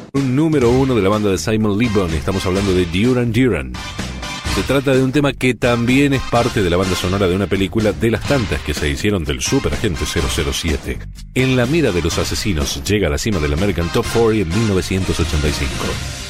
Un número uno de la banda de Simon Le Bon. Estamos hablando de Duran Duran. Se trata de un tema que también es parte de la banda sonora de una película de las tantas que se hicieron del Superagente 007. En la mira de los asesinos llega a la cima del American Top 40 en 1985.